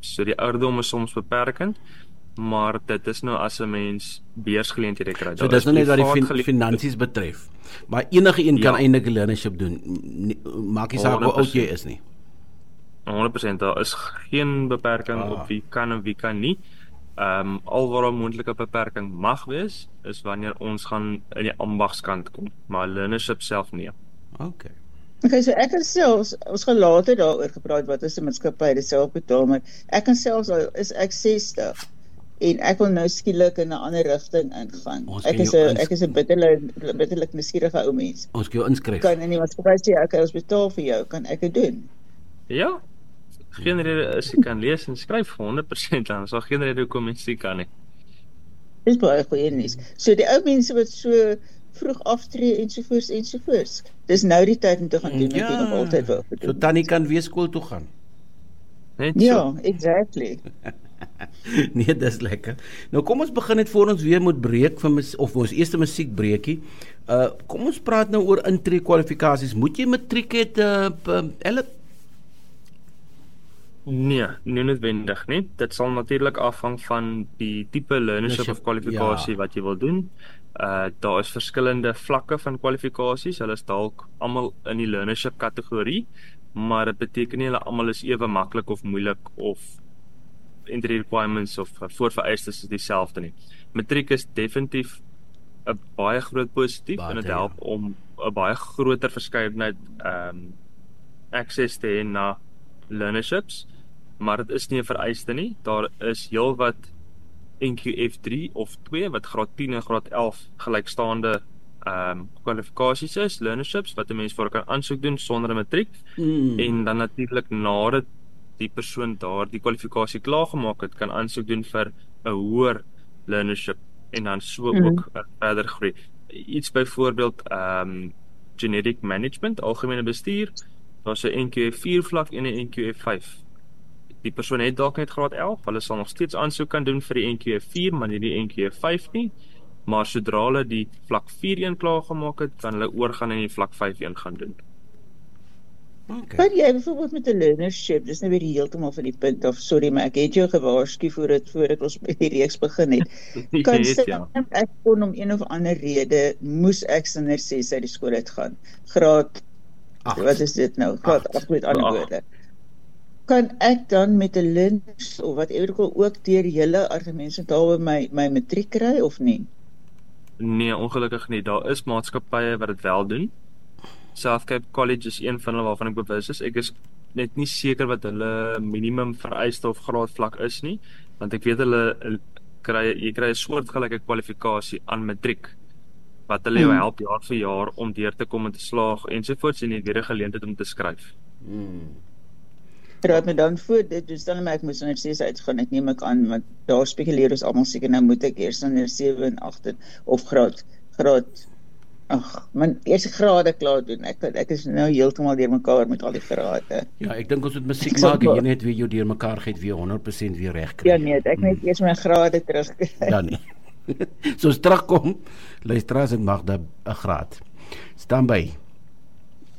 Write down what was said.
So die ouderdom is soms beperkend, maar dit is nou as 'n mens beursgeleenthede kry. So dis nou net wat die finansies betref. Maar enige een kan eintlik 'n learnership doen. Maak nie saak hoe oud jy is nie. 100%, daar is geen beperking op wie kan en wie kan nie. Alwaar 'n moontlike beperking mag wees, is wanneer ons gaan in die ambagskant kom, maar learnership self nie. Okay, so ek kan selfs, ons gaan later daaroor gepraat wat is 'n maatskappy dit self betaal, maar ek kan selfs al is ek 60 en ek wil nou skielik in 'n ander rigting ingaan. Ek is 'n bitterlik nuuskierige ou mens. Ons kan jou inskryf. Kan in die maatskappy sê okay, ons betaal vir jou, kan ek dit doen? Ja. Geen rede as jy kan lees en skryf 100% dan, so geen rede hoekom mens nie kan nie. Dis baie goeie nuus. So die ou mense wat so vroeg aftree ensovoorts. Dis nou die tyd om te gaan doen wat jy nog altyd wou doen. So Tannie kan weer skool toe gaan. Net so. Ja, exactly. Nee, dis lekker. Nou kom ons begin net voor ons weer moet breek of ons eerste musiekbreekie. Kom ons praat nou oor intree kwalifikasies. Moet jy matriek het Nee, nie noodwendig nie. Dit sal natuurlik afhang van die tipe learnership of kwalifikasie wat jy wil doen. Daar is verskillende vlakke van kwalifikasies. Hulle is dalk almal in die learnership kategorie, maar dit beteken nie hulle almal is ewe maklik of moeilik of entry requirements of voorvereistes is dieselfde nie. Matriek is definitief 'n baie groot positief en dit help om 'n baie groter verskeidenheid access te hê na learnerships, maar dit is nie 'n vereiste nie. Daar is heelwat NQF 3 of 2 wat graad 10 en graad 11 gelykstaande kwalifikasies is, learnerships wat 'n mens vir kan aansoek doen sonder 'n matriek. En dan natuurlik nadat die persoon daar die kwalifikasie klaar gemaak het, kan aansoek doen vir 'n hoër learnership en dan so ook verder groei. Iets byvoorbeeld genetic management, algemene bestuur, daar's 'n NQF 4 vlak en 'n NQF 5. Die persoon het dalk net graad 11, hulle sal nog steeds aansoek kan doen vir die NQF 4, maar nie die NQF 5 nie. Maar sodra hulle die vlak 4 klaar gemaak het, kan hulle oorgaan en die vlak 5 gaan doen. Kan jy byvoorbeeld met 'n learnership, dis nou weer heeltemal van die punt af, sorry, maar ek het jou gewaarsku voordat ons met die reeks begin het. Kan ek kon om een of ander rede, moes ek sonder 6 uit die skool uitgaan. Graad, wat is dit nou? Graad 8 met ander woorde. Kan ek dan met 'n learnership of wat ook deur julle argumentsentaal my matriek kry of nie? Nee, ongelukkig nie. Daar is maatskappye wat dit wel doen. South Cape College is een van hulle waarvan ek bewus is. Ek is net nie seker wat hulle minimum vereiste of graadvlak is nie, want ek weet jy kry 'n soortgelyke kwalifikasie aan matriek wat hulle jou help jaar vir jaar om deur te kom en te slaag ensovoorts en jy weer 'n geleentheid om te skryf. Raad my dan voor dit, dus dan ek moes onder 6 uitgaan, ek neem ek aan, want daar spekuleer ons almal seker, nou moet ek eers onder 7 en 8 of graad, man, eers grade klaar doen, ek is nou heeltemal deur mekaar met al die grade. Ja, ek dink ons moet musiek maak en jy net weer jou deur mekaar gaan weer 100% weer reg kry. Ja nee, ek net eers my grade terugkry. Ja nee. Soos terugkom, luister as ek mag 'n graad. Staan by.